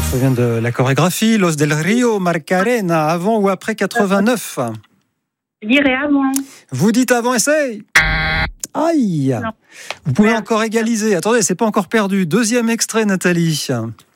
Ça vient de la chorégraphie, Los del Rio, Macarena, avant ou après 89? Je dirais avant. Vous dites avant, essaye. Aïe. Non. Vous pouvez Merde. encore égaliser. Attendez, c'est pas encore perdu. Deuxième extrait, Nathalie.